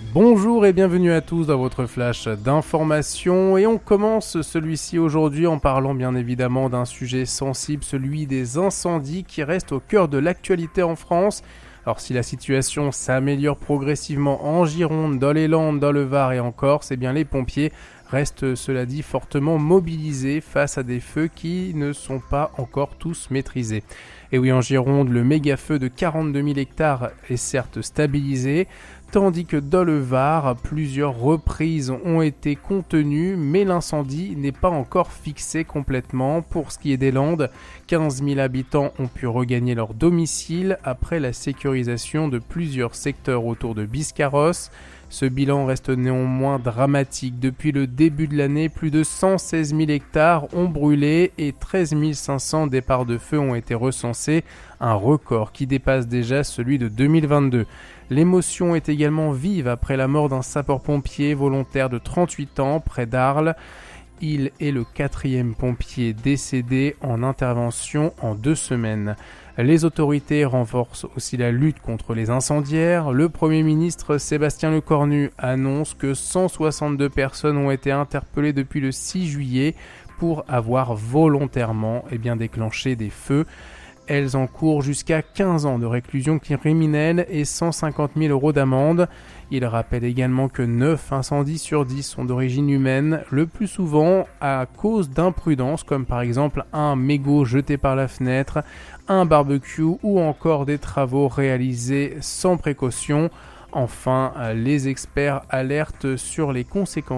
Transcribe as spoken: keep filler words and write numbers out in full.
Bonjour et bienvenue à tous dans votre flash d'information et on commence celui-ci aujourd'hui en parlant bien évidemment d'un sujet sensible, celui des incendies qui reste au cœur de l'actualité en France. Alors si la situation s'améliore progressivement en Gironde, dans les Landes, dans le Var et en Corse, eh bien les pompiers restent cela dit fortement mobilisés face à des feux qui ne sont pas encore tous maîtrisés. Et oui, en Gironde, le méga feu de quarante-deux mille hectares est certes stabilisé, tandis que dans le Var, plusieurs reprises ont été contenues, mais l'incendie n'est pas encore fixé complètement. Pour ce qui est des Landes, quinze mille habitants ont pu regagner leur domicile après la sécurisation de plusieurs secteurs autour de Biscarrosse. Ce bilan reste néanmoins dramatique. Depuis le début de l'année, plus de cent seize mille hectares ont brûlé et treize mille cinq cents départs de feu ont été recensés, un record qui dépasse déjà celui de deux mille vingt-deux. L'émotion est également vive après la mort d'un sapeur-pompier volontaire de trente-huit ans près d'Arles. Il est le quatrième pompier décédé en intervention en deux semaines. Les autorités renforcent aussi la lutte contre les incendiaires. Le Premier ministre Sébastien Lecornu annonce que cent soixante-deux personnes ont été interpellées depuis le six juillet pour avoir volontairement eh bien, déclenché des feux. Elles encourent jusqu'à quinze ans de réclusion criminelle et cent cinquante mille euros d'amende. Il rappelle également que neuf incendies sur dix sont d'origine humaine, le plus souvent à cause d'imprudence, comme par exemple un mégot jeté par la fenêtre, un barbecue ou encore des travaux réalisés sans précaution. Enfin, les experts alertent sur les conséquences